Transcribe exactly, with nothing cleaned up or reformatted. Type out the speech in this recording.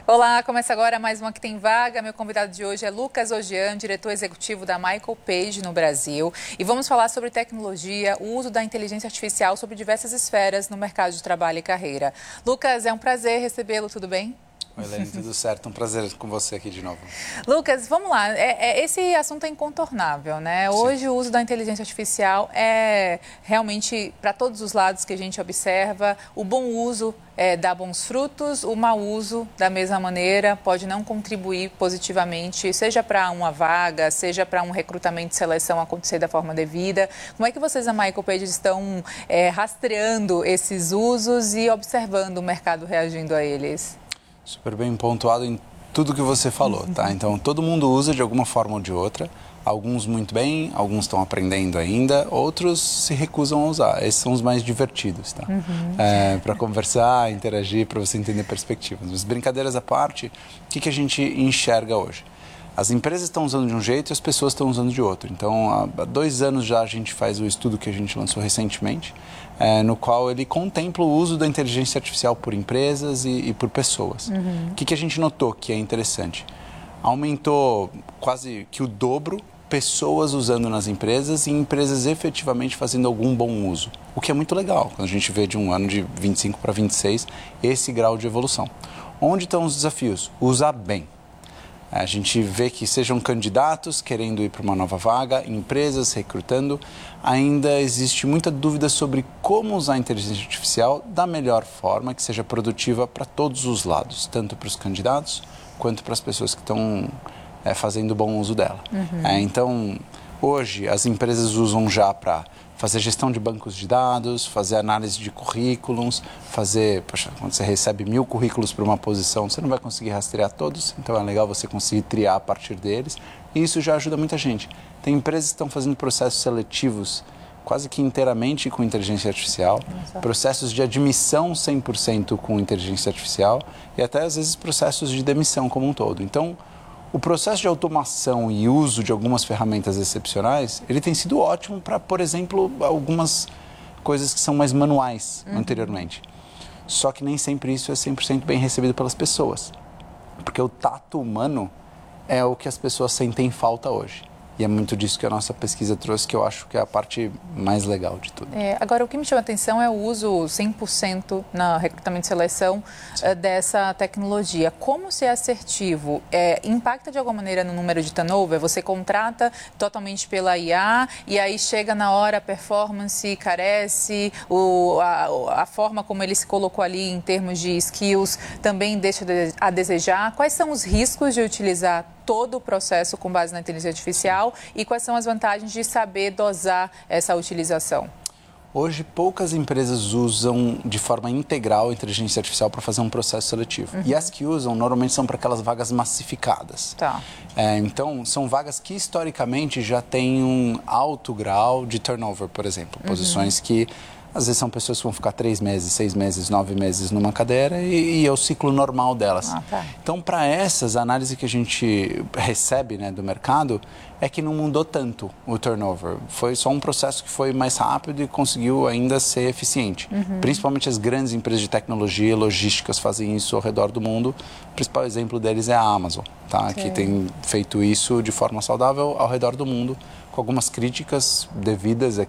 Olá, começa agora mais uma Que Tem Vaga. Meu convidado de hoje é Lucas Ogian, diretor executivo da Michael Page no Brasil. E vamos falar sobre tecnologia, o uso da inteligência artificial sobre diversas esferas no mercado de trabalho e carreira. Lucas, é um prazer recebê-lo, tudo bem? Oi, Helene, tudo certo? Um prazer com você aqui de novo. Lucas, vamos lá. É, é, esse assunto é incontornável, né? Sim. Hoje o uso da inteligência artificial é realmente para todos os lados que a gente observa. O bom uso é, dá bons frutos, o mau uso, da mesma maneira, pode não contribuir positivamente, seja para uma vaga, seja para um recrutamento e seleção acontecer da forma devida. Como é que vocês, a Michael Page, estão é, rastreando esses usos e observando o mercado reagindo a eles? Super bem pontuado em tudo que você falou, tá? Então, todo mundo usa de alguma forma ou de outra. Alguns muito bem, alguns estão aprendendo ainda, outros se recusam a usar. Esses são os mais divertidos, tá? Uhum. É, para conversar, interagir, para você entender perspectivas. Mas brincadeiras à parte, o que, que a gente enxerga hoje? As empresas estão usando de um jeito e as pessoas estão usando de outro. Então, há dois anos já a gente faz o estudo que a gente lançou recentemente, é, no qual ele contempla o uso da inteligência artificial por empresas e, e por pessoas. Uhum. O que, que a gente notou que é interessante? Aumentou quase que o dobro pessoas usando nas empresas e empresas efetivamente fazendo algum bom uso. O que é muito legal, quando a gente vê de um ano de vinte e cinco para vinte e seis esse grau de evolução. Onde estão os desafios? Usar bem. A gente vê que sejam candidatos querendo ir para uma nova vaga, empresas recrutando, ainda existe muita dúvida sobre como usar a inteligência artificial da melhor forma, que seja produtiva para todos os lados, tanto para os candidatos quanto para as pessoas que estão é, fazendo bom uso dela. Uhum. É, então, hoje as empresas usam já para fazer gestão de bancos de dados, fazer análise de currículos, fazer, poxa, quando você recebe mil currículos para uma posição, você não vai conseguir rastrear todos, então é legal você conseguir triar a partir deles, e isso já ajuda muita gente. Tem empresas que estão fazendo processos seletivos quase que inteiramente com inteligência artificial, Nossa. processos de admissão cem por cento com inteligência artificial e até às vezes processos de demissão como um todo. Então, o processo de automação e uso de algumas ferramentas excepcionais, ele tem sido ótimo para, por exemplo, algumas coisas que são mais manuais uhum. anteriormente. Só que nem sempre isso é cem por cento bem recebido pelas pessoas. Porque o tato humano é o que as pessoas sentem falta hoje. E é muito disso que a nossa pesquisa trouxe, que eu acho que é a parte mais legal de tudo. É, agora, o que me chama a atenção é o uso cem por cento na recrutamento e seleção uh, dessa tecnologia. Como ser assertivo? É, impacta de alguma maneira no número de turnover? Você contrata totalmente pela I A e aí chega na hora a performance carece, o, a, a forma como ele se colocou ali em termos de skills também deixa a desejar. Quais são os riscos de utilizar todo o processo com base na inteligência artificial e quais são as vantagens de saber dosar essa utilização? Hoje, poucas empresas usam de forma integral a inteligência artificial para fazer um processo seletivo. Uhum. E as que usam, normalmente, são para aquelas vagas massificadas. Tá. É, então, são vagas que, historicamente, já têm um alto grau de turnover, por exemplo. Uhum. Posições que, às vezes, são pessoas que vão ficar três meses, seis meses, nove meses numa cadeira e, e é o ciclo normal delas. Ah, tá. Então, para essas, a análise que a gente recebe, né, do mercado é que não mudou tanto o turnover. Foi só um processo que foi mais rápido e conseguiu ainda ser eficiente. Uhum. Principalmente as grandes empresas de tecnologia e logísticas fazem isso ao redor do mundo. O principal exemplo deles é a Amazon, tá? Que tem feito isso de forma saudável ao redor do mundo, com algumas críticas devidas